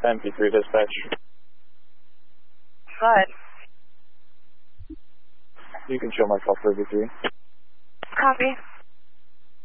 MP3 dispatch. Go ahead. You can show my call for MP3. Copy.